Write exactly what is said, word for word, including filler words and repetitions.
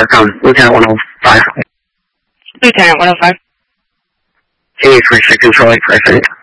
Starcom, Lieutenant one oh five. Lieutenant one oh five. Can you switch to control for a second?